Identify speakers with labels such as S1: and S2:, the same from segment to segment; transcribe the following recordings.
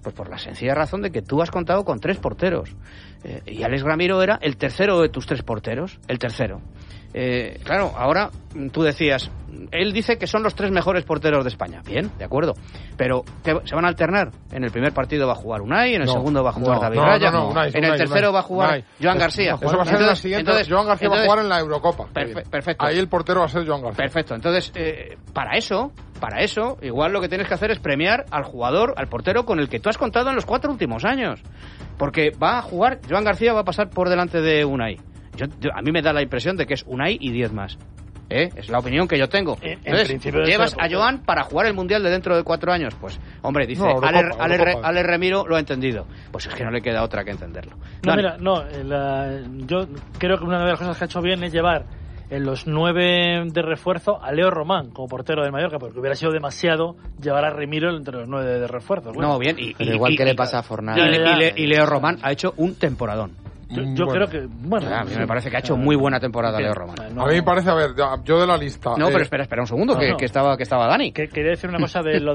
S1: Pues por la sencilla razón de que tú has contado con 3 porteros. Y Alex Ramiro era el tercero de tus 3 porteros. El tercero. Claro, ahora tú decías, él dice que son los 3 mejores porteros de España. Bien, de acuerdo. Pero se van a alternar. En el primer partido va a jugar Unai, en el segundo va a jugar David Raya, en el tercero va a jugar Joan García.
S2: Eso va a ser en la siguiente. Joan García va a jugar en la Eurocopa.
S1: Perfecto.
S2: Ahí el portero va a ser Joan García.
S1: Perfecto. Entonces, para eso, igual lo que tienes que hacer es premiar al jugador, al portero con el que tú has contado en los 4 últimos años. Porque va a jugar, Joan García va a pasar por delante de Unai. A mí me da la impresión de que es Unai y 10 más. Es la opinión que yo tengo. Entonces, llevas a Joan para jugar el Mundial de dentro de 4 años. Pues, hombre, dice, Ale Ramiro lo ha entendido. Pues es que no le queda otra que entenderlo.
S3: Yo creo que una de las cosas que ha hecho bien es llevar en los 9 de refuerzo a Leo Román como portero del Mallorca, porque hubiera sido demasiado llevar a Remiro entre los 9 de refuerzo. Bueno,
S1: no, bien.
S4: Pero igual que le pasa a Fornal.
S1: Y Leo Román ha hecho un temporadón.
S3: Yo creo que,
S1: a mí me parece que ha hecho muy buena temporada Leo Román.
S2: A mí me parece, yo de la lista.
S1: No, pero espera un segundo, que estaba Dani.
S3: Quería decir una cosa de lo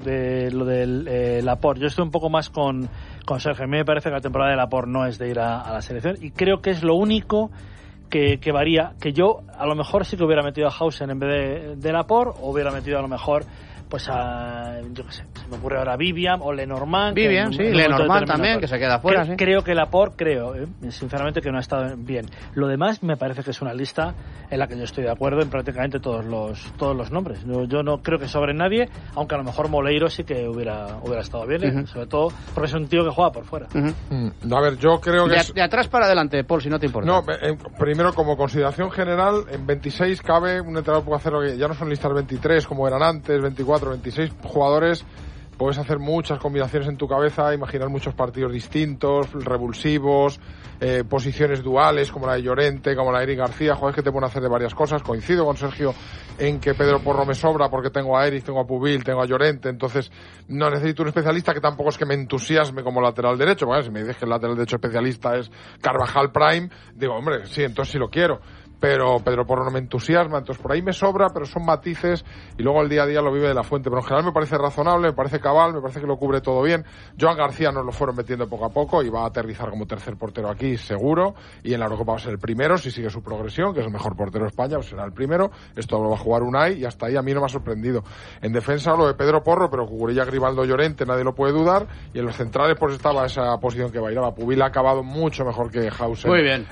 S3: de Laporte. Yo estoy un poco más con Sergio. A mí me parece que la temporada de Laporte no es de ir a la selección, y creo que es lo único que varía. Que yo a lo mejor sí que hubiera metido a Hausen en vez de Laporte, o hubiera metido a lo mejor pues yo qué sé, se me ocurre ahora Vivian o Lenormand.
S1: Vivian, sí, Lenormand también, que se queda fuera.
S3: Creo que Laporte, sinceramente, que no ha estado bien. Lo demás me parece que es una lista en la que yo estoy de acuerdo en prácticamente todos los nombres. Yo no creo que sobre nadie, aunque a lo mejor Moleiro sí que hubiera estado bien, sobre todo porque es un tío que juega por fuera.
S2: A ver, yo creo que
S1: de atrás para adelante, Paul, si no te importa.
S2: No, primero, como consideración general, en 26 cabe un entrenador puede hacer lo que ya no son listas 23 como eran antes, 24, 26 jugadores. Puedes hacer muchas combinaciones en tu cabeza, imaginar muchos partidos distintos, revulsivos, posiciones duales como la de Llorente, como la de Eric García, jugadores que te pueden hacer de varias cosas. Coincido con Sergio en que Pedro Porro me sobra porque tengo a Eric, tengo a Pubil, tengo a Llorente, entonces no necesito un especialista que tampoco es que me entusiasme como lateral derecho. Bueno, si me dices que el lateral derecho especialista es Carvajal Prime, digo, hombre, sí, entonces sí lo quiero. Pero Pedro Porro no me entusiasma, entonces por ahí me sobra, pero son matices y luego el día a día lo vive de la Fuente. Pero en general me parece razonable, me parece cabal, me parece que lo cubre todo bien. Joan García nos lo fueron metiendo poco a poco y va a aterrizar como tercer portero aquí, seguro, y en la Eurocopa va a ser el primero, si sigue su progresión, que es el mejor portero de España, pues será el primero. Esto lo va a jugar Unai y hasta ahí a mí no me ha sorprendido. En defensa lo de Pedro Porro, pero Cucurella, Grimaldo, Llorente, nadie lo puede dudar, y en los centrales pues estaba esa posición que bailaba. Pubil ha acabado mucho mejor que Hausen.
S1: Muy bien.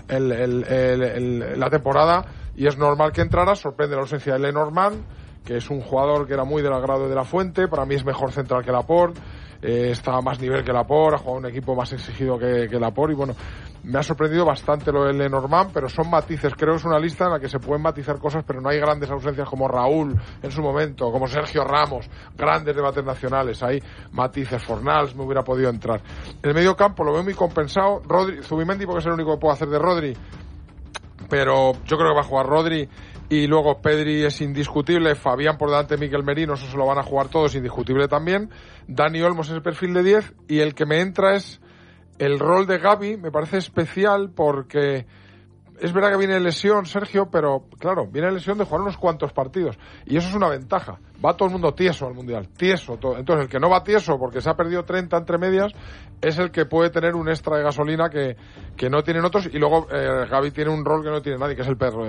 S2: La temporada. Y es normal que entrara, sorprende la ausencia de Lenormand, que es un jugador que era muy del agrado de la Fuente, para mí es mejor central que Laporte, está a más nivel que Laporte, ha jugado un equipo más exigido que Laporte, y bueno, me ha sorprendido bastante lo de Lenormand, pero son matices, creo que es una lista en la que se pueden matizar cosas, pero no hay grandes ausencias como Raúl en su momento, como Sergio Ramos, grandes debates nacionales, hay matices. Fornals me hubiera podido entrar. En el medio campo lo veo muy compensado, Zubimendi porque es el único que puedo hacer de Rodri, pero yo creo que va a jugar Rodri, y luego Pedri es indiscutible, Fabián por delante de Mikel Merino, eso se lo van a jugar todos, indiscutible también. Dani Olmos es el perfil de 10, y el que me entra es el rol de Gavi. Me parece especial porque es verdad que viene de lesión, Sergio, pero claro, viene de lesión de jugar unos cuantos partidos, y eso es una ventaja. Va todo el mundo tieso al Mundial, tieso todo. Entonces el que no va tieso porque se ha perdido 30 entre medias es el que puede tener un extra de gasolina que no tienen otros, y luego Gavi tiene un rol que no tiene nadie, que es el perro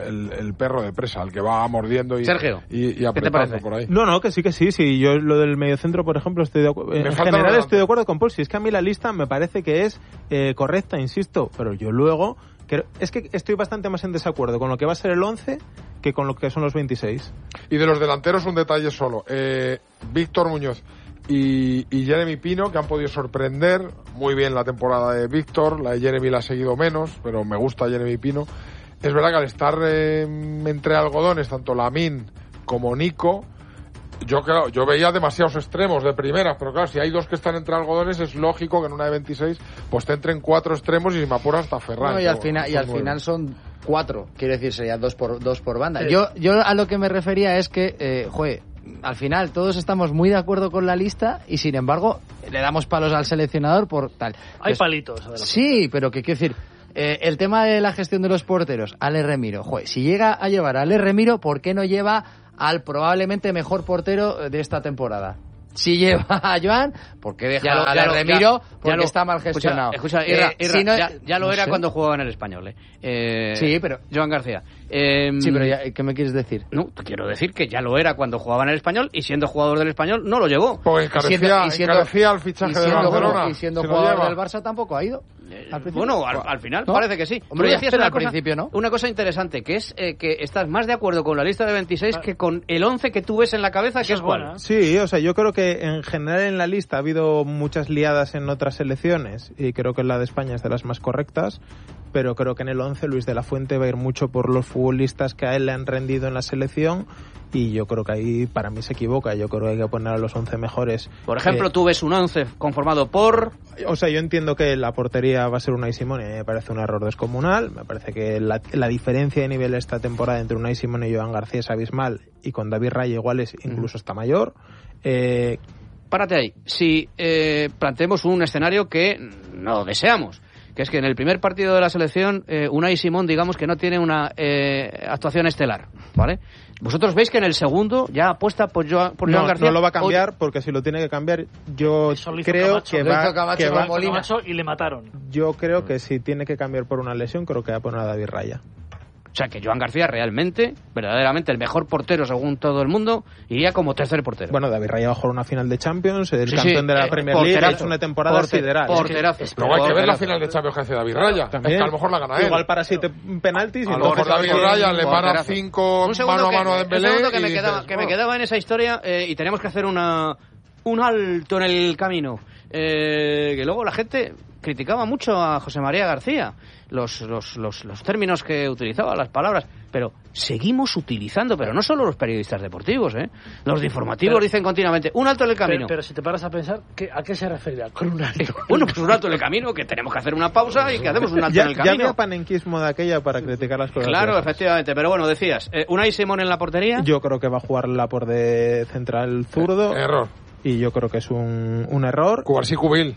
S2: de presa, el que va mordiendo y apretando por ahí.
S5: No, que sí, yo lo del mediocentro, por ejemplo, estoy de acuerdo. En general estoy de acuerdo con Paul. Si es que a mí la lista me parece que es correcta, insisto, pero yo luego es que estoy bastante más en desacuerdo con lo que va a ser el 11 que con lo que son los 26.
S2: Y de los delanteros un detalle solo. Víctor Muñoz y Jeremy Pino, que han podido sorprender muy bien la temporada de Víctor. La de Jeremy la ha seguido menos, pero me gusta Jeremy Pino. Es verdad que al estar entre algodones, tanto Lamine como Nico, yo veía demasiados extremos de primeras, pero claro, si hay dos que están entre algodones, es lógico que en una de 26 pues te entren 4 extremos, y si me apuras hasta Ferran.
S4: No, y al final son 4, quiero decir, sería 2 por banda. Sí. Yo a lo que me refería es que, al final todos estamos muy de acuerdo con la lista, y sin embargo le damos palos al seleccionador por tal.
S3: Hay palitos.
S4: Sí, pero que quiero decir, el tema de la gestión de los porteros, Ale Remiro, si llega a llevar a Ale Remiro, ¿por qué no lleva al probablemente mejor portero de esta temporada? si lleva a Joan, ¿por qué deja a Remiro? Porque está mal gestionado.
S1: Escucha, ya lo era cuando jugaba en el Español.
S4: Sí, pero...
S1: Joan García.
S4: Sí, pero ¿qué me quieres decir?
S1: No, te quiero decir que ya lo era cuando jugaba en el Español y siendo jugador del Español no lo llevó.
S2: Pues encarecía el fichaje de Barcelona.
S4: Y siendo jugador del Barça tampoco ha ido.
S1: Bueno, al final
S4: ¿no?
S1: parece que sí.
S4: Hombre,
S1: decías
S4: al principio no.
S1: Una cosa interesante, que es que estás más de acuerdo con la lista de 26 que con el 11 que tú ves en la cabeza, que es cuál.
S5: Sí, o sea, yo creo que en general en la lista ha habido muchas liadas en otras selecciones y creo que la de España es de las más correctas, pero creo que en el 11 Luis de la Fuente va a ir mucho por los futbolistas que a él le han rendido en la selección y yo creo que ahí para mí se equivoca. Yo creo que hay que poner a los 11 mejores.
S1: Por ejemplo, tú ves un 11 conformado por...
S5: O sea, yo entiendo que la portería va a ser Unai Simón y me parece un error descomunal. Me parece que la diferencia de nivel esta temporada entre Unai Simón y Joan García es abismal y con David Raya igual es incluso está mayor.
S1: Párate ahí. Si planteemos un escenario que no deseamos, que es que en el primer partido de la selección Unai Simón, digamos que no tiene una actuación estelar, ¿vale? Vosotros veis que en el segundo ya apuesta por Joan García.
S5: No lo va a cambiar porque si lo tiene que cambiar, yo creo que va
S3: y le mataron.
S5: Yo creo que si tiene que cambiar por una lesión, creo que va a poner a David Raya.
S1: O sea, que Joan García realmente, verdaderamente el mejor portero según todo el mundo, iría como tercer portero.
S5: Bueno, David Raya va a jugar una final de Champions, el campeón de la Premier League, ha hecho una temporada sideral.
S2: Luego hay que ver la final de Champions que hace David Raya.
S5: También.
S2: Es que a lo mejor la gana él.
S5: Igual para 7 penaltis.
S2: A lo mejor David Raya le para 5 mano a mano a Dembélé.
S1: Un segundo que me quedaba en esa historia y tenemos que hacer un alto en el camino. Que luego la gente criticaba mucho a José María García, los términos que utilizaba, las palabras, pero seguimos utilizando, pero no solo los periodistas deportivos, los de informativos dicen continuamente, un alto en el camino.
S3: Pero si te paras a pensar, ¿a qué se referirá con un alto?
S1: Bueno, pues un alto en el camino, que tenemos que hacer una pausa y que hacemos un alto en el camino.
S5: Ya había panenquismo de aquella para criticar las cosas.
S1: Claro, efectivamente, pero bueno, decías, Unai Simón en la portería.
S5: Yo creo que va a jugar Lapor de central zurdo.
S2: Error.
S5: Y yo creo que es un error.
S2: Cubarsí Cubil.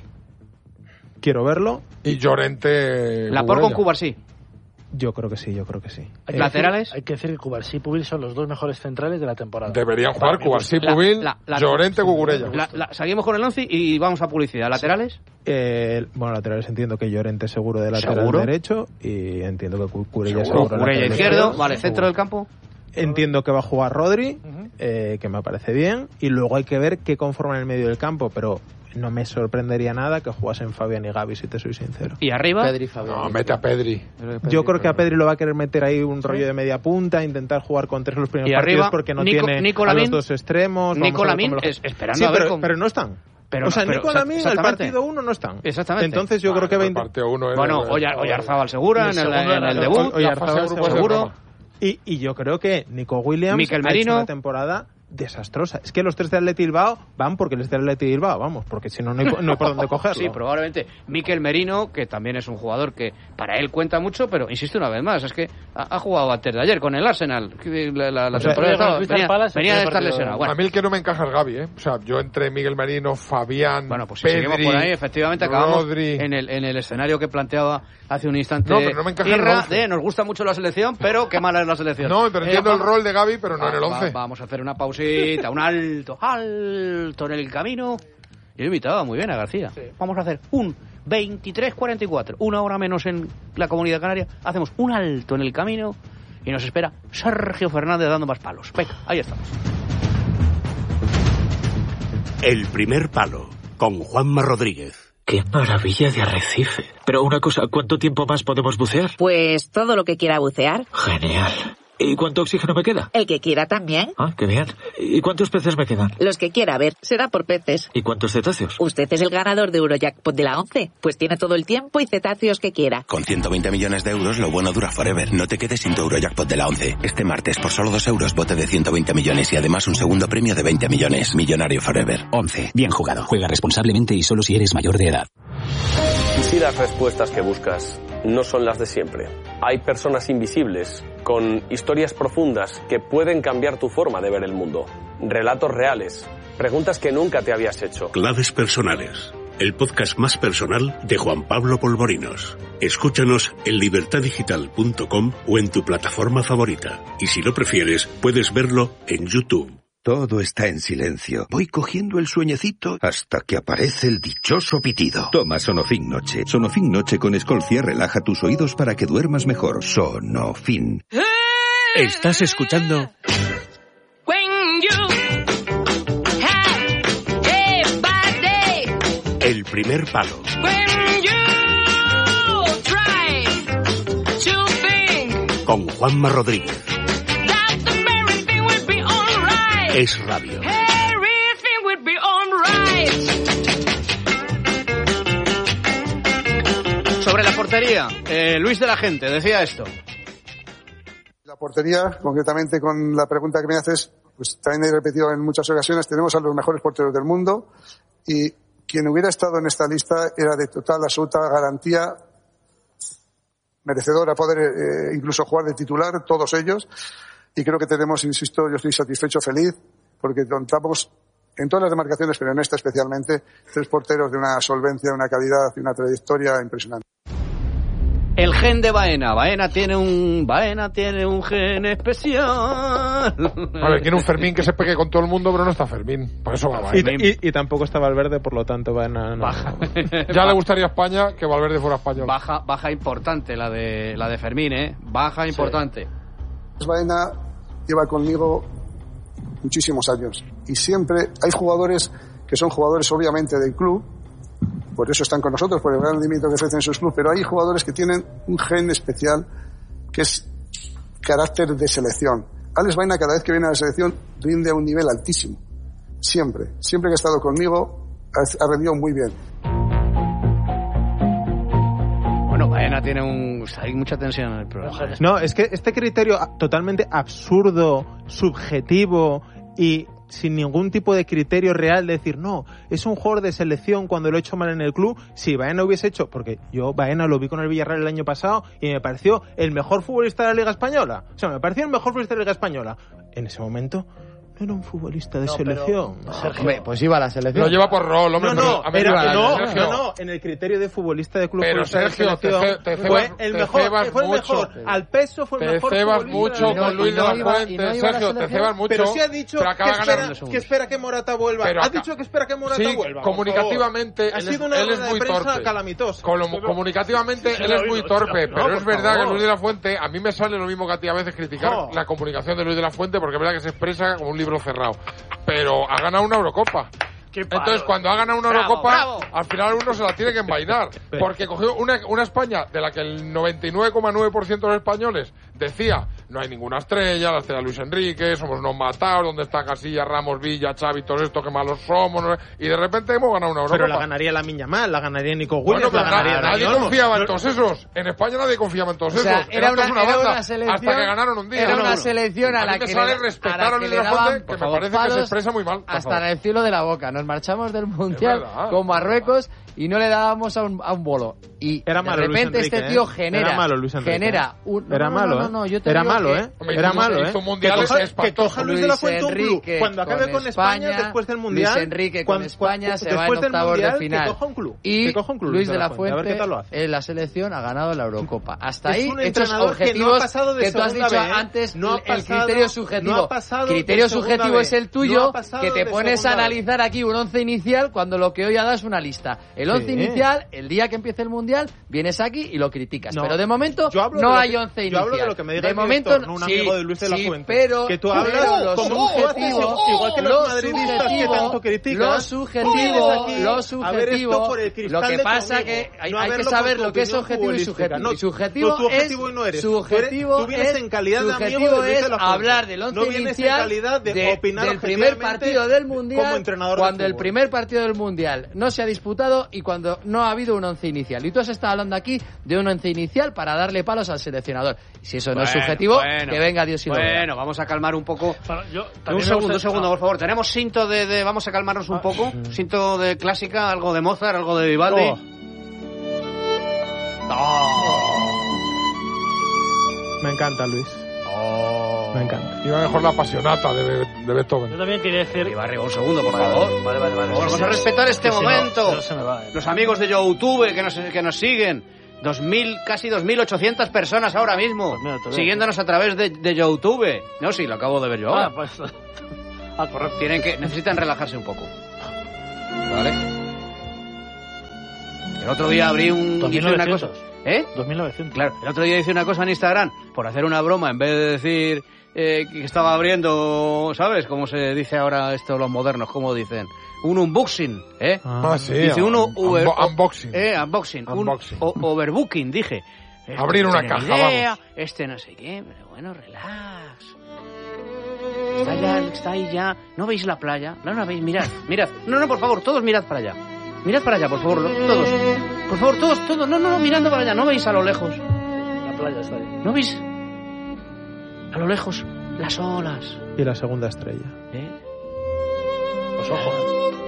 S5: Quiero verlo.
S2: Y Llorente.
S1: Lapor con Cubarsí.
S5: Yo creo que sí.
S1: ¿Laterales?
S3: Hay que decir que Cubarsí y Pubil son los dos mejores centrales de la temporada.
S2: Deberían jugar Cubarsí, Pubil, Llorente, Cucurella.
S1: Seguimos con el 11 y vamos a publicidad. ¿Laterales?
S5: Bueno, laterales entiendo que Llorente seguro de lateral derecho y entiendo que Cucurella seguro
S1: Cucurella izquierdo. Vale, centro del campo.
S5: Entiendo que va a jugar Rodri, que me parece bien, y luego hay que ver qué conforman el medio del campo, pero no me sorprendería nada que jugasen Fabián y Gavi, si te soy sincero.
S1: ¿Y arriba?
S2: No, mete a Pedri.
S5: Yo creo que a Pedri lo va a querer meter ahí un rollo de media punta, intentar jugar con 3 los primeros partidos porque no tiene a los dos extremos.
S1: Nico Lamín, esperando a ver
S5: pero no están. Nico Lamín, el partido 1 no están.
S1: Exactamente.
S5: Entonces yo creo que
S2: el partido 1
S1: bueno, Oyarzábal segura en el debut.
S5: Oyarzábal seguro. Y yo creo que Nico Williams
S1: Mikel Merino,
S5: ha hecho una temporada desastrosa. Es que los 3 de Atleti Bilbao van porque les de Atleti Bilbao, vamos, porque si no, no hay por dónde cogerlo.
S1: Sí, probablemente. Mikel Merino, que también es un jugador que para él cuenta mucho, pero insisto una vez más, es que ha jugado antes de ayer con el Arsenal. La temporada venía de estar lesionado. Bueno.
S2: A mí el que no me encaja es Gavi, O sea, yo entre Miguel Merino, Fabián,
S1: bueno, pues si
S2: Pedri,
S1: seguimos por ahí, efectivamente acabamos
S2: Rodri.
S1: en el escenario que planteaba hace un instante.
S2: No, pero no me encaja
S1: nos gusta mucho la selección, pero qué mala es la selección.
S2: No, pero entiendo el rol de Gavi, pero no en el 11.
S1: Vamos a hacer una pausita, un alto en el camino. Yo invitaba muy bien a García. Sí. Vamos a hacer un 23:44, una hora menos en la Comunidad Canaria. Hacemos un alto en el camino y nos espera Sergio Fernández dando más palos. Venga, ahí estamos.
S6: El primer palo, con Juanma Rodríguez.
S7: ¡Qué maravilla de arrecife! Pero una cosa, ¿cuánto tiempo más podemos bucear?
S8: Pues todo lo que quiera bucear.
S7: Genial. ¿Y cuánto oxígeno me queda?
S8: El que quiera también.
S7: Ah, qué bien. ¿Y cuántos peces me quedan?
S8: Los que quiera, a ver, será por peces.
S7: ¿Y cuántos cetáceos?
S8: Usted es el ganador de Eurojackpot de la 11. Pues tiene todo el tiempo y cetáceos que quiera.
S6: Con 120 millones de euros, lo bueno dura forever. No te quedes sin tu Eurojackpot de la 11. Este martes, por solo 2 euros, bote de 120 millones y además un segundo premio de 20 millones. Millonario forever.
S9: 11. Bien jugado. Juega responsablemente y solo si eres mayor de edad.
S10: ¿Y si las respuestas que buscas no son las de siempre? Hay personas invisibles, con historias profundas que pueden cambiar tu forma de ver el mundo. Relatos reales, preguntas que nunca te habías hecho.
S6: Claves personales, el podcast más personal de Juan Pablo Polvorinos. Escúchanos en libertadigital.com o en tu plataforma favorita. Y si lo prefieres, puedes verlo en YouTube.
S11: Todo está en silencio. Voy cogiendo el sueñecito hasta que aparece el dichoso pitido. Toma Sonofin Noche. Sonofin Noche con Escolcia relaja tus oídos para que duermas mejor. Sonofin.
S9: Estás escuchando... El primer palo. Con Juanma Rodríguez. Es radio.
S1: Sobre la portería, Luis de la Gente decía esto.
S12: La portería, concretamente con la pregunta que me haces, pues también he repetido en muchas ocasiones, tenemos a los mejores porteros del mundo y quien hubiera estado en esta lista era de total, absoluta garantía, merecedor a poder incluso jugar de titular, todos ellos. Y creo que tenemos, insisto, yo estoy satisfecho, feliz, porque contamos en todas las demarcaciones, pero en esta especialmente, 3 porteros de una solvencia, una calidad y una trayectoria impresionante.
S1: El gen de Baena. Baena tiene un gen especial.
S2: A ver, tiene un Fermín que se pegue con todo el mundo, pero no está Fermín. Por eso va Baena.
S5: Y tampoco está Valverde, por lo tanto Baena no.
S1: Baja.
S2: Ya le gustaría a España que Valverde fuera español.
S1: Baja importante la de Fermín, ¿eh? Baja importante.
S12: Sí. Baena lleva conmigo muchísimos años. Y siempre hay jugadores que son jugadores obviamente del club, por eso están con nosotros, por el gran rendimiento que ofrecen sus clubes, pero hay jugadores que tienen un gen especial que es carácter de selección. Alex Baena cada vez que viene a la selección rinde a un nivel altísimo. Siempre que ha estado conmigo ha rendido muy bien.
S1: Bueno, Baena tiene hay mucha tensión en el programa.
S5: No, es que este criterio totalmente absurdo, subjetivo y sin ningún tipo de criterio real de decir, no, es un jugador de selección cuando lo he hecho mal en el club. Si Baena hubiese hecho, porque yo Baena lo vi con el Villarreal el año pasado y me pareció el mejor futbolista de la Liga Española. O sea, me pareció el mejor futbolista de la Liga Española. En ese momento no era un futbolista de selección.
S4: Hombre, pues iba a la selección.
S2: Lo lleva por rol, hombre.
S5: No, en el criterio de futbolista de club.
S2: Pero Sergio,
S5: fue el mejor. Al peso fue el mejor.
S2: Te cebas mucho con Luis de la Fuente, Sergio, te cebas mucho.
S5: Pero sí ha dicho que espera que Morata vuelva. Ha dicho que espera que Morata vuelva.
S2: Comunicativamente él es muy torpe. Comunicativamente él es muy torpe, pero es verdad que Luis de la Fuente, a mí me sale lo mismo que a ti a veces criticar la comunicación de Luis de la Fuente, porque es verdad que se expresa como un libro cerrado, pero ha ganado una Eurocopa. Entonces, cuando ha ganado una Eurocopa, al final uno se la tiene que envainar, porque cogió una España de la que el 99,9% de los españoles decía, no hay ninguna estrella, la estrella Luis Enrique, somos unos matados, donde está Casillas, Ramos, Villa, Xavi, todo esto, que malos somos, y de repente hemos ganado una Eurocopa.
S5: Pero la ganaría Lamine Yamal, la ganaría Nico Williams,
S2: bueno, nadie confiaba en todos esos. En España nadie confiaba en todos esos.
S4: Era una banda
S2: selección, hasta que ganaron un día.
S4: Era una selección a la que
S2: sale respetar a Luis de la Fuente, que me parece que se expresa muy mal.
S4: Hasta en el cielo de la boca. Nos marchamos del Mundial con Marruecos y no le dábamos a un bolo. Y
S5: era malo,
S4: de repente
S5: Enrique,
S4: este tío genera
S5: un... Era malo, Era malo, ¿eh? Era malo, ¿eh? Que coja Luis de la Fuente un club. Cuando acabe con España, después del Mundial...
S4: Luis Enrique con España se va en octavos de final.
S5: Que coja un club.
S4: Y Luis de la Fuente en la selección ha ganado la Eurocopa. Hasta ahí, hechos objetivos que tú has dicho antes, el criterio subjetivo. Criterio subjetivo es el tuyo, que te pones a analizar aquí un 11 inicial cuando lo que hoy ha dado es una lista. El 11 inicial, el día que empiece el Mundial, vienes aquí y lo criticas. Pero de momento no hay 11 inicial.
S5: Yo hablo de lo que me diga
S4: de momento,
S5: un amigo de Luis de la Fuente.
S4: Pero
S5: que tú hablas como subjetivo, igual que los madridistas que tanto critican.
S4: Lo subjetivo. Lo que pasa que hay que saber lo que es objetivo y subjetivo. Subjetivo es hablar del 11 inicial del primer partido del Mundial, cuando el primer partido del Mundial no se ha disputado y cuando no ha habido un 11 inicial. Y tú has estado hablando aquí de un 11 inicial para darle palos al seleccionador. Y si eso no es subjetivo, que venga Dios y lo vea.
S1: Bueno, vamos a calmar un poco. Un segundo, por favor. Tenemos cinto de vamos a calmarnos un poco. Cinto de clásica, algo de Mozart, algo de Vivaldi.
S5: Me encanta, Luis. Me encanta.
S2: Iba mejor la apasionata de Beethoven.
S3: Yo también quería decir...
S1: Un segundo, por favor. Vale. Vamos a respetar este momento. Los amigos de YouTube que nos siguen. Casi 2.800 personas ahora mismo siguiéndonos a través de YouTube. No, sí, lo acabo de ver yo ahora.
S3: correcto.
S1: Necesitan relajarse un poco. ¿Vale? El otro día abrí hice una cosa.
S3: 2.900.
S1: Claro, el otro día hice una cosa en Instagram por hacer una broma en vez de decir que estaba abriendo, ¿sabes? Como se dice ahora esto los modernos, ¿cómo dicen? Un unboxing, ¿eh?
S2: Sí.
S1: Dice
S2: unboxing.
S1: Unboxing. Overbooking, dije.
S2: Abrir una caja,
S1: idea,
S2: vamos.
S1: No sé qué, pero bueno, relax. Está ahí ya. ¿No veis la playa? No veis, mirad. No, por favor, todos mirad para allá. Mirad para allá, por favor, todos. Por favor, todos. No, mirando para allá. ¿No veis a lo lejos?
S3: La playa está ahí.
S1: ¿No veis a lo lejos las olas?
S5: Y la segunda estrella.
S3: Pues ojo.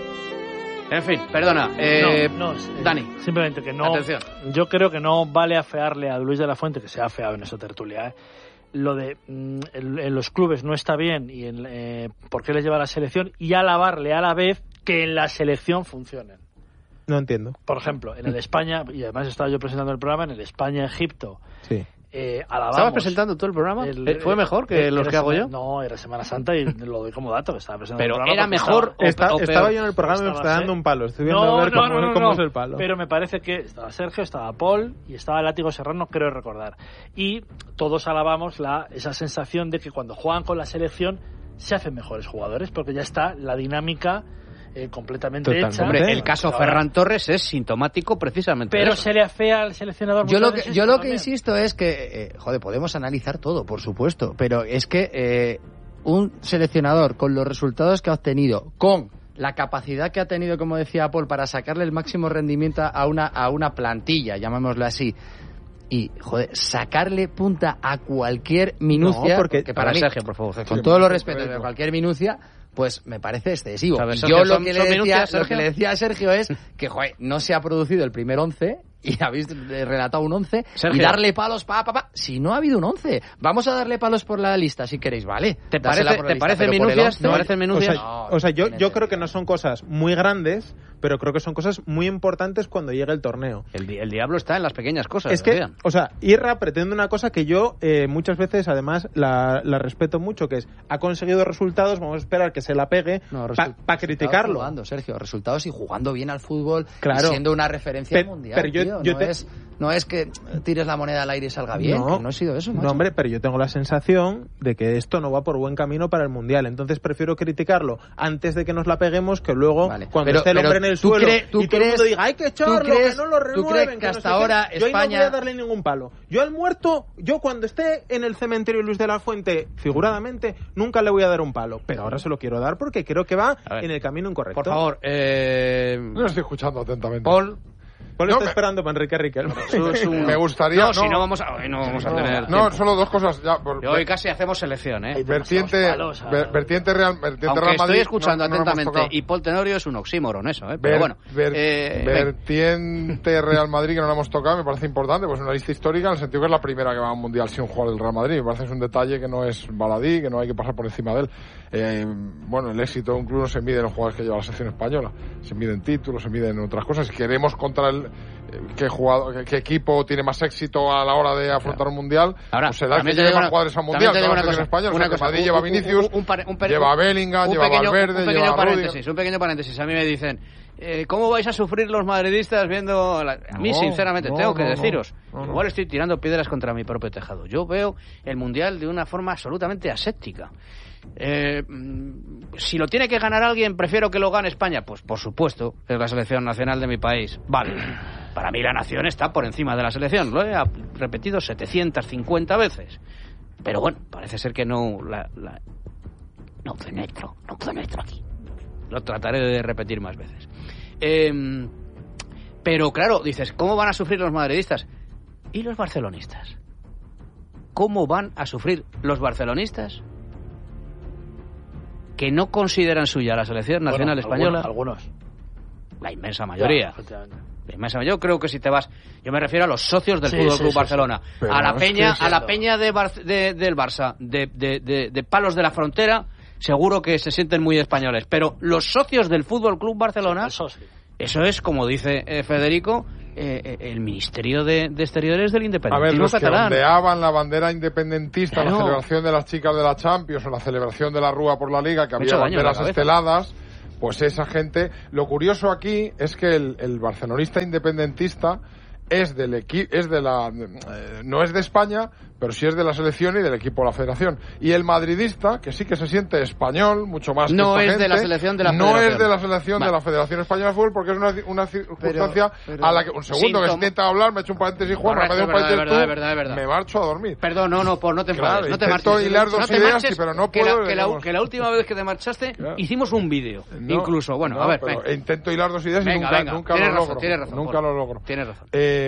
S1: En fin, perdona. Dani.
S3: Simplemente que no.
S1: Atención.
S3: Yo creo que no vale afearle a Luis de la Fuente, que se ha afeado en esa tertulia, lo de en los clubes no está bien y por qué les lleva a la selección, y alabarle a la vez que en la selección funcionen.
S5: No entiendo.
S3: Por ejemplo, en el España, y además estaba yo presentando el programa, en el España-Egipto.
S5: Sí.
S3: Alabamos.
S1: ¿Estabas presentando tú el programa? ¿Fue mejor que los que hago yo?
S3: No, era Semana Santa y lo doy como dato que estaba presentando
S1: el
S3: programa.
S1: ¿Era mejor
S5: estaba yo en el programa y me estaba dando un palo. Estoy viendo a ver cómo es el palo.
S3: Pero me parece que estaba Sergio, estaba Paul y estaba Látigo Serrano, creo recordar. Y todos alabamos esa sensación de que cuando juegan con la selección se hacen mejores jugadores, porque ya está la dinámica completamente hecha.
S1: Hombre, el caso Ferran Torres es sintomático precisamente.
S3: Pero se le afea al seleccionador.
S4: Yo lo que insisto es que, podemos analizar todo, por supuesto, pero es que un seleccionador con los resultados que ha obtenido, con la capacidad que ha tenido, como decía Paul, para sacarle el máximo rendimiento a una plantilla, llamémoslo así, y, sacarle punta a cualquier minucia,
S5: porque
S4: para mí,
S1: Sergio, por favor,
S4: con todos los respetos, de cualquier minucia, pues me parece excesivo. Yo lo que le decía a Sergio es que, no se ha producido el primer 11 y habéis relatado un 11, Sergio, y darle palos si no ha habido un 11. Vamos a darle palos por la lista si queréis, ¿vale?
S1: ¿Te parecen minucias?
S5: Yo creo que no son cosas muy grandes, pero creo que son cosas muy importantes cuando llegue el torneo.
S1: El diablo está en las pequeñas cosas.
S5: Es que, Irra pretende una cosa que yo muchas veces, además, la respeto mucho, que es, ha conseguido resultados, vamos a esperar que se la pegue para criticarlo.
S4: Jugando, Sergio, resultados y jugando bien al fútbol,
S5: claro,
S4: y siendo una referencia mundial. Pero no es que tires la moneda al aire y salga bien, no ha sido eso, macho.
S5: No, hombre, pero yo tengo la sensación de que esto no va por buen camino para el Mundial, entonces prefiero criticarlo antes de que nos la peguemos, que luego, cuando esté el hombre en el suelo y todo el mundo diga, hay que echarlo, que no lo renueven.
S4: ¿Tú crees que hasta ahora
S5: España... Yo ahí no voy a darle ningún palo. Yo al muerto, cuando esté en el cementerio Luis de la Fuente, figuradamente, nunca le voy a dar un palo, pero ahora se lo quiero dar porque creo que va en el camino incorrecto.
S1: Por favor,
S2: no estoy escuchando atentamente.
S5: Paul está esperando para Enrique Riquelme.
S2: Me gustaría...
S1: No, si no vamos a tener...
S2: No, solo dos cosas. Ya,
S1: hoy casi hacemos selección, ¿eh?
S2: Vertiente Real
S1: Madrid... estoy escuchando atentamente, y Paul Tenorio es un oxímoron eso, ¿eh? Pero bueno...
S2: Vertiente Real Madrid, que no la hemos tocado, me parece importante, pues una lista histórica, en el sentido que es la primera que va a un mundial sin jugar el Real Madrid. Me parece que es un detalle que no es baladí, que no hay que pasar por encima de él. El éxito de un club no se mide en los jugadores que lleva la selección española, se mide en títulos, se mide en otras cosas. Si queremos contra qué equipo tiene más éxito a la hora de afrontar un mundial,
S1: ahora,
S2: pues será el que lleve más jugadores al mundial, que la selección española. Madrid lleva a Vinicius, lleva a Bellingham, lleva a Valverde, lleva a Rudiger.
S1: Un pequeño paréntesis, a mí me dicen, ¿cómo vais a sufrir los madridistas viendo...? A mí, sinceramente, tengo que deciros, igual estoy tirando piedras contra mi propio tejado. Yo veo el mundial de una forma absolutamente aséptica. Si lo tiene que ganar alguien, prefiero que lo gane España. Pues por supuesto, es la selección nacional de mi país. Vale, para mí la nación está por encima de la selección, lo he repetido 750 veces. Pero bueno, parece ser que no penetro aquí. Lo trataré de repetir más veces. Pero claro, dices, ¿cómo van a sufrir los madridistas? ¿Y los barcelonistas? ¿Cómo van a sufrir los barcelonistas que no consideran suya la selección nacional española?
S3: Algunos.
S1: La inmensa mayoría. Yo creo que si te vas, yo me refiero a los socios del Fútbol Club Barcelona, a la peña del Barça, de Palos de la Frontera, seguro que se sienten muy españoles, pero los socios del Fútbol Club Barcelona, eso es, como dice Federico, el Ministerio de Exteriores del
S2: A ver,
S1: independentismo
S2: los
S1: catalán.
S2: que ondeaban la bandera independentista,
S1: Claro.
S2: la celebración de las chicas de la Champions o la celebración de la Rúa por la Liga, que
S1: Me ha
S2: había
S1: hecho daño en la
S2: banderas
S1: cabeza.
S2: esteladas, pues esa gente... Lo curioso aquí es que el barcelonista independentista es del no es de España, pero sí es de la selección y del equipo de la federación. Y el madridista, que sí que se siente español, mucho más
S1: No
S2: que esta
S1: es de la
S2: gente,
S1: selección de la
S2: no
S1: federación.
S2: es de la selección
S1: Vale.
S2: de la Federación Española de Fútbol, porque es una circunstancia
S4: pero-
S2: a la que... Un segundo, que se intenta hablar, me he hecho un paréntesis, Juan, me ha
S1: Correcto,
S2: pedido un paréntesis tú,
S1: es verdad.
S2: me marcho a dormir.
S1: Perdón, no, no te enfades,
S2: Claro,
S1: no te
S2: intento
S1: marches.
S2: hilar dos
S1: no te
S2: ideas,
S1: marches,
S2: sí, pero no
S1: que
S2: puedo,
S1: la,
S2: digamos.
S1: que la última vez que te marchaste
S2: Claro.
S1: hicimos un vídeo,
S2: No,
S1: incluso. Bueno,
S2: no,
S1: a ver,
S2: pero
S1: venga.
S2: intento hilar dos ideas
S1: Venga,
S2: y
S1: venga,
S2: nunca
S1: tienes
S2: lo
S1: razón,
S2: logro.
S1: tienes razón,
S2: Nunca
S1: Paul.
S2: lo logro.
S1: Tienes razón.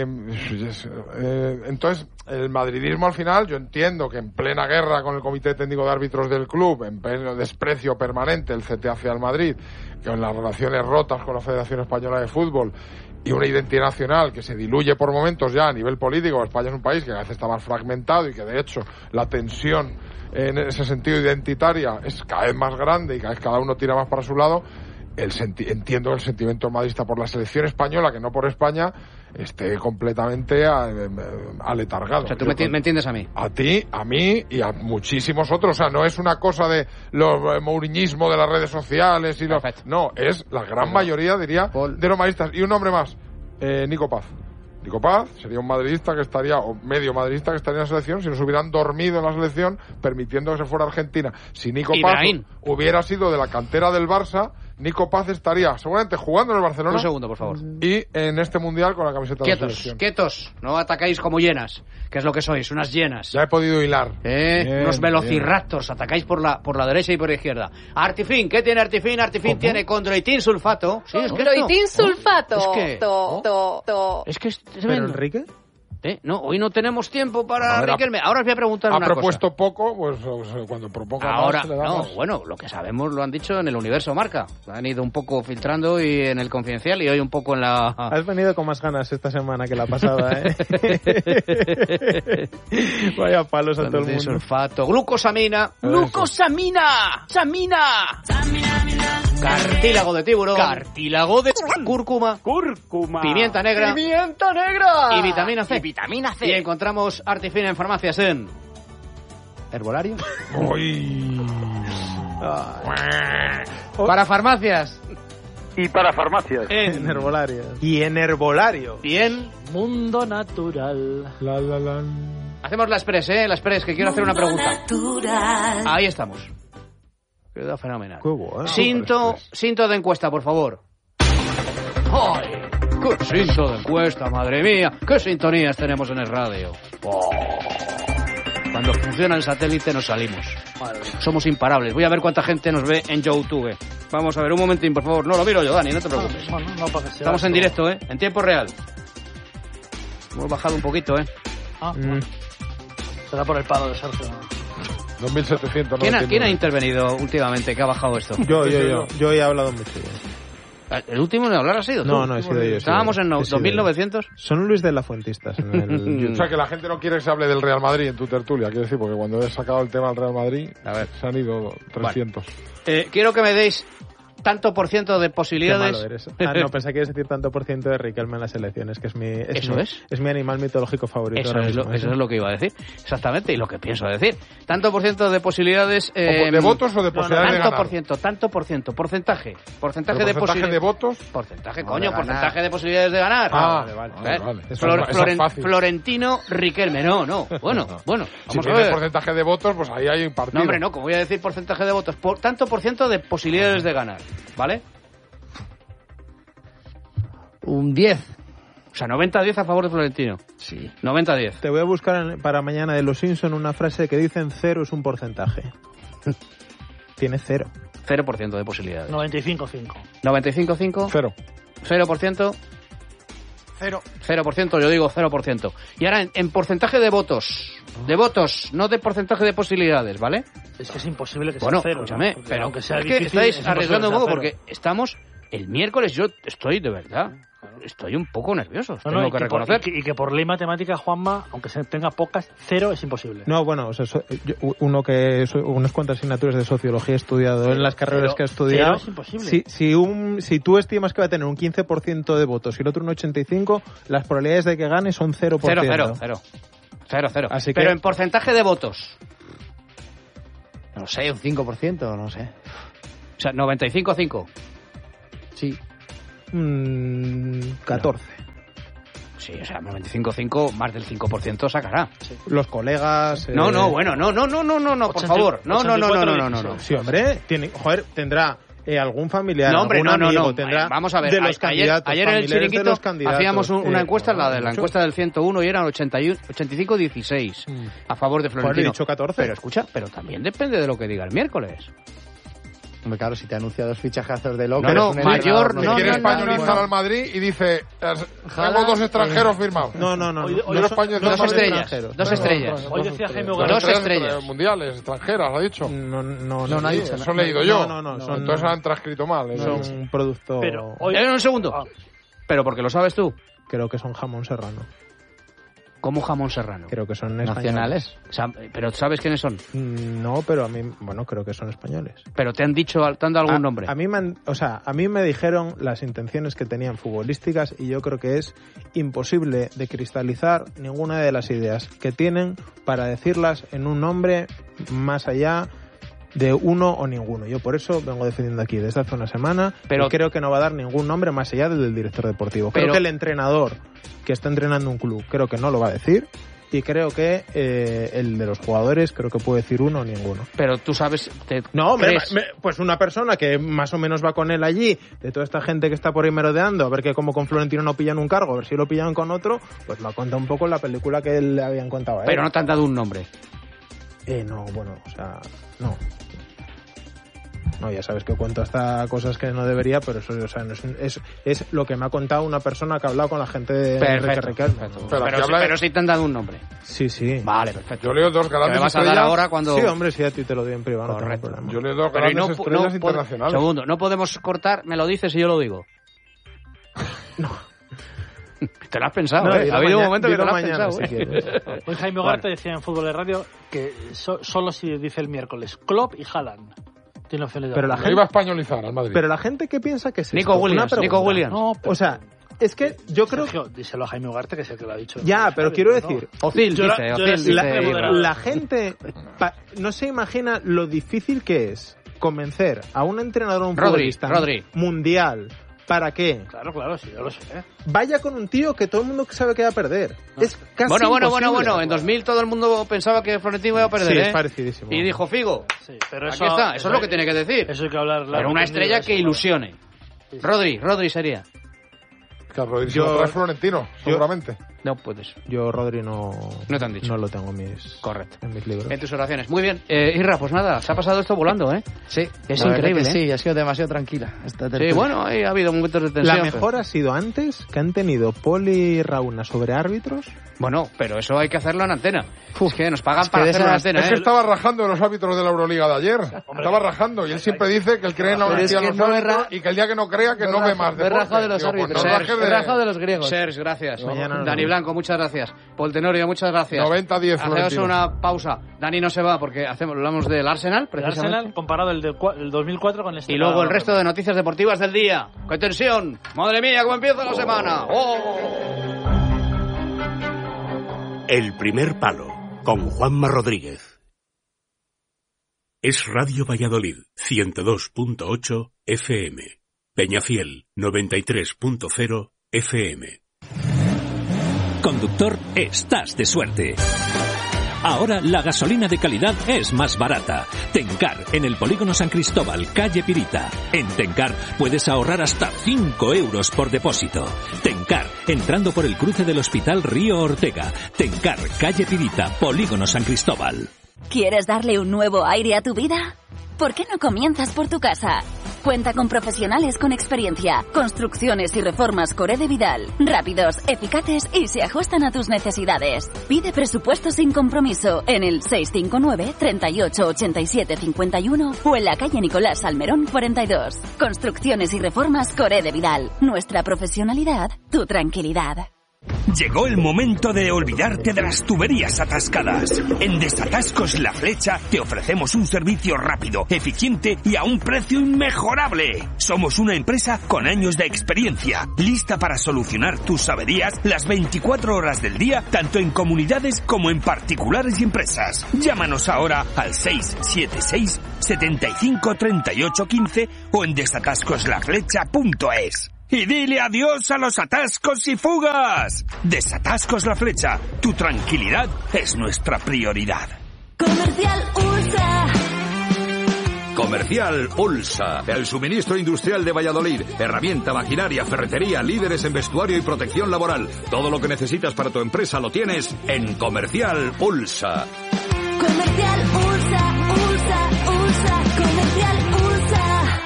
S2: Entonces, el madridismo al final, yo entiendo que en plena guerra con el Comité Técnico de Árbitros del club, en pleno desprecio permanente el CT hacia el Madrid, con las relaciones rotas con la Federación Española de Fútbol y una identidad nacional que se diluye por momentos ya a nivel político. España es un país que a veces está más fragmentado y que de hecho la tensión en ese sentido identitaria es cada vez más grande y cada vez cada uno tira más para su lado. Entiendo el sentimiento madridista por la selección española, que no por España, esté completamente aletargado.
S1: O sea, tú me entiendes a mí.
S2: A ti, a mí y a muchísimos otros. O sea, no es una cosa de los mouriñismo de las redes sociales y los... No, es la gran mayoría, diría, de los madridistas. Y un nombre más, Nico Paz. Nico Paz sería un madridista que estaría, o medio madridista que estaría en la selección, si nos hubieran dormido en la selección, permitiendo que se fuera a Argentina. Si Nico
S1: Ibrahim.
S2: Paz hubiera sido de la cantera del Barça, Nico Paz estaría seguramente jugando en el Barcelona.
S1: Un segundo, por favor.
S2: Y en este mundial con la camiseta de la selección.
S1: Quietos, no atacáis como llenas, que es lo que sois, unas llenas.
S2: Ya he podido hilar. Bien,
S1: Unos velociraptors, atacáis por la derecha y por la izquierda. Artifin, ¿qué tiene Artifin? Artifin tiene condroitin sulfato. Sí, es que
S13: Condroitin sulfato.
S1: Es que... Es que es
S5: ¿Pero
S1: tremendo.
S5: Enrique?
S1: No, hoy no tenemos tiempo para
S2: A ver,
S1: Riquelme. Ahora os voy a preguntar
S2: Ha
S1: una cosa.
S2: propuesto poco, pues cuando proponga
S1: Ahora,
S2: más, le da
S1: no,
S2: más.
S1: bueno, lo que sabemos lo han dicho en el Universo Marca. Han ido un poco filtrando y en el Confidencial y hoy un poco en la...
S5: Has venido con más ganas esta semana que la pasada, ¿eh? Vaya palos a todo el mundo.
S1: Sulfato, glucosamina. ¡Glucosamina! ¡Samina! Cartílago de tiburón. Cartílago de cúrcuma. Pimienta negra.
S13: ¡Pimienta negra!
S1: Y vitamina C.
S13: Vitamina C.
S1: Y encontramos Artifin en farmacias en... ¿Herbolario?
S2: Uy.
S4: Para farmacias.
S14: Y para farmacias.
S5: En herbolario. Y en herbolario.
S1: Y en...
S3: Mundo natural.
S1: Hacemos la express, la express, que quiero hacer una pregunta.
S13: Natural.
S1: Ahí estamos. Queda fenomenal.
S5: Qué bueno.
S1: Cinto de encuesta, por favor. ¡Ay! ¡Qué cinto de encuesta, madre mía! ¡Qué sintonías tenemos en el radio! Oh. Cuando funciona el satélite nos salimos. Somos imparables. Voy a ver cuánta gente nos ve en YouTube. Vamos a ver, un momentín, por favor. No, lo miro yo, Dani, no te preocupes.
S3: Bueno, no, para que sea
S1: Estamos en
S3: esto.
S1: directo, en tiempo real. Hemos bajado un poquito,
S3: Bueno. Será por el palo de Sergio.
S2: 2.700.
S1: ¿Quién ha intervenido últimamente que ha bajado esto?
S5: Yo he hablado mucho.
S1: ¿El último en hablar ha sido tú?
S5: No, he sido yo.
S1: Estábamos en 2.900.
S5: Son Luis de la Fuentistas en el YouTube.
S2: O sea, que la gente no quiere que se hable del Real Madrid en tu tertulia, quiero decir, porque cuando he sacado el tema del Real Madrid, se han ido 300.
S1: Quiero que me deis tanto por ciento de posibilidades.
S5: Qué malo eres. No, pensé que ibas a decir tanto por ciento de Riquelme en las elecciones, que es mi... Es mi animal mitológico favorito.
S1: Eso es lo que iba a decir. Exactamente, y lo que pienso decir. Tanto por ciento de posibilidades...
S2: ¿De votos o de posibilidades de ganar?
S1: Tanto por ciento. Porcentaje. Porcentaje
S2: ¿Pero
S1: de
S2: porcentaje
S1: posibilidades.
S2: de votos?
S1: Porcentaje,
S2: No,
S1: coño,
S2: de ganar.
S1: porcentaje de posibilidades de ganar.
S2: Vale. Eso es fácil.
S1: Florentino Riquelme. No. Bueno,
S2: Si
S1: vamos a
S2: tiene
S1: ver.
S2: porcentaje de votos, pues ahí hay un partido.
S1: No, hombre, no, como voy a decir porcentaje de votos. Tanto por ciento de posibilidades de ganar. ¿Vale?
S4: Un 10.
S1: O sea, 90-10 a favor de Florentino.
S4: Sí.
S1: 90-10.
S5: Te voy a buscar para mañana de Los Simpson una frase que dicen 0 es un porcentaje. Tiene 0.
S1: 0% de posibilidades.
S3: 95-5.
S1: 95-5.
S2: 0.
S1: 0%. 0%, yo digo 0%. Y ahora en porcentaje de votos. De votos, no de porcentaje de posibilidades, ¿ale?
S3: Es que es imposible que
S1: Bueno,
S3: sea 0.
S1: escúchame,
S3: ¿no?
S1: pero
S3: aunque sea
S1: es que
S3: difícil,
S1: estáis
S3: es
S1: arriesgando un poco
S3: imposible
S1: porque estamos el miércoles yo estoy, de verdad, estoy un poco nervioso, tengo que reconocer.
S3: Y que por ley matemática, Juanma, aunque se tenga pocas, 0 es imposible.
S5: No, bueno, o sea, unas cuantas asignaturas de sociología he estudiado en las carreras que he estudiado.
S3: 0 es imposible.
S5: Si tú estimas que va a tener un 15% de votos y el otro un 85%, las probabilidades de que gane son 0%.
S1: 0.
S5: Así
S1: Pero
S5: que...
S1: en porcentaje de votos.
S4: No sé, un 5%, no sé.
S1: O sea, 95-5.
S4: Sí.
S5: 14.
S1: Sí, o sea, 95-5, más del 5% sacará.
S5: Sí. Los colegas...
S1: No, por favor. No.
S5: Sí, hombre, tendrá algún familiar,
S1: no, hombre,
S5: algún amigo,
S1: no.
S5: tendrá
S1: Vamos a ver,
S5: de los candidatos,
S1: ayer en el Chiringuito hacíamos una encuesta, la de la
S5: mucho.
S1: encuesta del 101, y eran 85-16 a favor de Florentino.
S5: Pues he dicho 14.
S1: Pero escucha, pero también depende de lo que diga el miércoles.
S4: Hombre, claro, si te anuncia 2 fichajazos de loco...
S1: mayor...
S2: No, quiere españolizar al Madrid y dice, tengo 2 extranjeros firmados.
S5: No.
S1: Dos estrellas.
S3: Hoy decía Jaime Ugarte.
S1: 2 estrellas.
S2: Mundiales, extranjeras, ha dicho.
S5: No
S2: ha dicho. Eso he leído yo.
S5: No.
S2: Entonces han transcrito mal.
S5: Son un producto...
S3: Pero hoy...
S1: Un segundo. Pero porque lo sabes tú.
S5: Creo que son jamón serrano.
S1: ¿Cómo jamón serrano?
S5: Creo que son
S4: nacionales.
S1: O sea, ¿pero sabes quiénes son?
S5: No, pero a mí, creo que son españoles.
S1: ¿Pero te han dado algún nombre?
S5: A mí me dijeron las intenciones que tenían futbolísticas y yo creo que es imposible de cristalizar ninguna de las ideas que tienen para decirlas en un nombre más allá de uno o ninguno. Yo por eso vengo defendiendo aquí desde hace una semana, pero creo que no va a dar ningún nombre más allá del director deportivo. Creo que el entrenador que está entrenando un club, creo que no lo va a decir, y creo que el de los jugadores, creo que puede decir uno o ninguno.
S1: Pero tú sabes...
S5: pues una persona que más o menos va con él allí, de toda esta gente que está por ahí merodeando, a ver que como con Florentino no pillan un cargo, a ver si lo pillan con otro, pues me ha contado un poco la película que le habían contado a él.
S1: Pero no te han dado un nombre.
S5: No, ya sabes que cuento hasta cosas que no debería, pero eso, o sea, no es lo que me ha contado una persona que ha hablado con la gente de
S1: Perfecto. Pero sí te han dado un nombre.
S5: Sí.
S1: Vale, perfecto.
S2: Yo leo 2 grandes
S1: estrellas. ¿Me vas a dar ahora cuando...?
S5: Sí, hombre, sí, a ti te lo doy en privado.
S1: Correcto.
S5: No tengo problema.
S2: Yo leo 2 grandes estrellas internacionales.
S1: Segundo, no podemos cortar, me lo dices y yo lo digo.
S5: No.
S1: Te lo has pensado, ¿eh? Ha habido un momento que te lo has pensado.
S5: Si quieres.
S3: Hoy Jaime Ugarte decía en Fútbol de Radio que solo si dice el miércoles Klopp y Haaland tiene opciones de...
S5: Pero la gente
S2: iba a españolizar al Madrid.
S5: Pero la gente que piensa que es
S1: Nico Williams.
S3: No,
S5: o sea, es que yo creo...
S3: Sergio, díselo a Jaime Ugarte, que es el que lo ha dicho.
S5: Ya, pero quiero decir...
S1: Ozil dice...
S5: La gente no se imagina lo difícil que es convencer a un entrenador o un futbolista mundial para que...
S3: Claro, sí, yo lo sé.
S5: Vaya con un tío que todo el mundo sabe que va a perder. Es casi
S1: Bueno. En 2000 todo el mundo pensaba que Florentino iba a perder,
S5: sí, es parecidísimo.
S1: Y dijo Figo.
S3: Sí, pero
S1: aquí está, eso es lo que tiene que decir.
S3: Eso hay que hablar.
S1: Pero una estrella que ilusione. Sí. Rodri sería.
S2: Claro, Rodri trae Florentino, seguramente.
S1: No puedes.
S5: Yo Rodri no
S1: te han dicho.
S5: No lo tengo en mis libros.
S1: En tus oraciones. Muy bien. Irra, pues nada, se ha pasado esto volando, ¿eh?
S4: Sí.
S1: Es increíble, ¿eh?
S4: Sí, ha sido demasiado tranquila.
S1: Sí, bueno, ha habido momentos de tensión.
S5: La mejor ha sido antes, que han tenido Poli y Rauna sobre árbitros.
S1: Bueno, pero eso hay que hacerlo en antena. Es que nos pagan para hacerlo en antena.
S2: Es que estaba rajando de los árbitros de la Euroliga de ayer. Estaba rajando y él siempre dice que él cree en la honestidad de los árbitros y que el día que no crea que no ve más deporte.
S4: He rajado de los árbitros. He rajado de los griegos.
S1: Serge, gracias. Dani Blanco, muchas gracias. Paul Tenorio, muchas gracias.
S2: 90-10.
S1: Hacemos una pausa. Dani no se va porque hablamos del Arsenal, precisamente.
S3: El Arsenal comparado el 2004 con este.
S1: Y luego el resto de noticias deportivas del día. ¡Qué tensión! ¡Madre mía, cómo empieza la semana! ¡Oh!
S15: El primer palo, con Juanma Rodríguez. Es Radio Valladolid, 102.8 FM. Peñafiel, 93.0 FM.
S9: Conductor, estás de suerte. Ahora la gasolina de calidad es más barata. Tencar, en el Polígono San Cristóbal, calle Pirita. En Tencar puedes ahorrar hasta 5 euros por depósito. Tencar, entrando por el cruce del Hospital Río Ortega. Tencar, calle Pirita, Polígono San Cristóbal.
S13: ¿Quieres darle un nuevo aire a tu vida?
S16: ¿Por qué no comienzas por tu casa? Cuenta con profesionales con experiencia, construcciones y reformas Coré de Vidal, rápidos, eficaces y se ajustan a tus necesidades. Pide presupuesto sin compromiso en el 659 38 87 51 o en la calle Nicolás Salmerón 42. Construcciones y reformas Coré de Vidal. Nuestra profesionalidad, tu tranquilidad.
S17: Llegó el momento de olvidarte de las tuberías atascadas. En Desatascos La Flecha te ofrecemos un servicio rápido, eficiente y a un precio inmejorable. Somos una empresa con años de experiencia, lista para solucionar tus averías las 24 horas del día, tanto en comunidades como en particulares y empresas. Llámanos ahora al 676 75 38 15 o en desatascoslaflecha.es. Y dile adiós a los atascos y fugas. Desatascos La Flecha. Tu tranquilidad es nuestra prioridad.
S13: Comercial USA.
S18: Comercial Ulsa, el suministro industrial de Valladolid. Herramienta, maquinaria, ferretería, líderes en vestuario y protección laboral. Todo lo que necesitas para tu empresa lo tienes en Comercial Ulsa.
S13: Comercial USA, USA, USA. Comercial USA.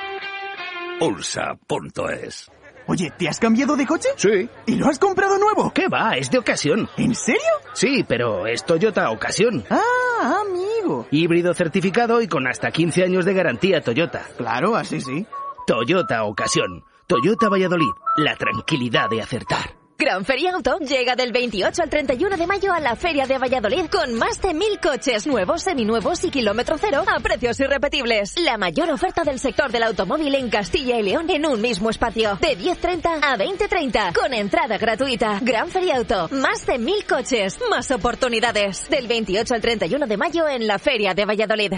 S18: Ulsa.es.
S19: Oye, ¿te has cambiado de coche?
S20: Sí.
S19: ¿Y lo has comprado nuevo?
S20: ¿Qué va? Es de ocasión.
S19: ¿En serio?
S20: Sí, pero es Toyota Ocasión.
S19: Ah, amigo.
S20: Híbrido certificado y con hasta 15 años de garantía Toyota.
S19: Claro, así sí.
S20: Toyota Ocasión. Toyota Valladolid. La tranquilidad de acertar.
S21: Gran Feria Auto llega del 28 al 31 de mayo a la Feria de Valladolid con más de 1.000 coches nuevos, seminuevos y kilómetro cero a precios irrepetibles. La mayor oferta del sector del automóvil en Castilla y León en un mismo espacio. De 10:30 a 20:30 con entrada gratuita. Gran Feria Auto. Más de 1.000 coches. Más oportunidades. Del 28 al 31 de mayo en la Feria de Valladolid.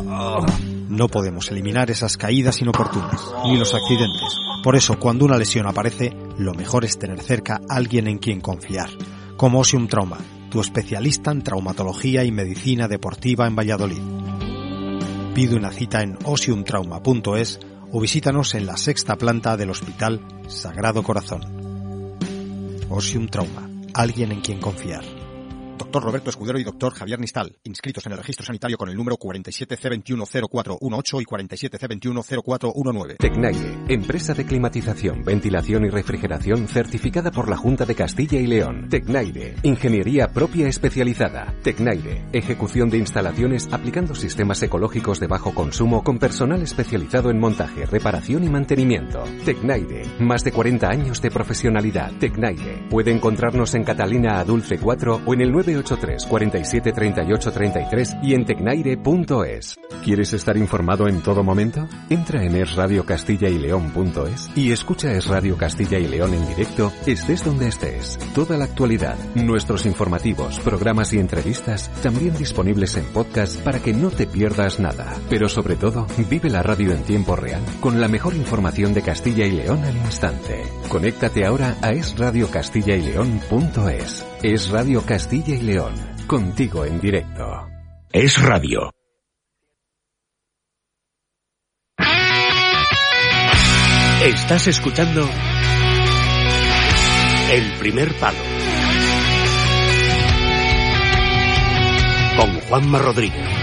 S22: No podemos eliminar esas caídas inoportunas, ni los accidentes. Por eso, cuando una lesión aparece, lo mejor es tener cerca a alguien en quien confiar. Como Osium Trauma, tu especialista en traumatología y medicina deportiva en Valladolid. Pide una cita en osiumtrauma.es o visítanos en la 6ª planta del Hospital Sagrado Corazón. Osium Trauma, alguien en quien confiar.
S23: Doctor Roberto Escudero y Doctor Javier Nistal, inscritos en el registro sanitario con el número 47C210418 y 47C210419.
S24: Tecnaire, empresa de climatización, ventilación y refrigeración certificada por la Junta de Castilla y León. Tecnaire, ingeniería propia especializada. Tecnaire, ejecución de instalaciones aplicando sistemas ecológicos de bajo consumo con personal especializado en montaje, reparación y mantenimiento. Tecnaire, más de 40 años de profesionalidad. Tecnaire, puede encontrarnos en Catalina Adulce 4 o en el 983 47 38 33 y en tecnaire.es. ¿Quieres estar informado en todo momento? Entra en esradiocastilla-y-león.es y escucha Es Radio Castilla y León en directo, estés donde estés. Toda la actualidad, nuestros informativos, programas y entrevistas también disponibles en podcast para que no te pierdas nada. Pero sobre todo, vive la radio en tiempo real con la mejor información de Castilla y León al instante. Conéctate ahora a esradiocastilla-y-león.es. Es Radio Castilla y León, contigo en directo.
S15: Es Radio. Estás escuchando El Primer Palo con Juanma Rodríguez.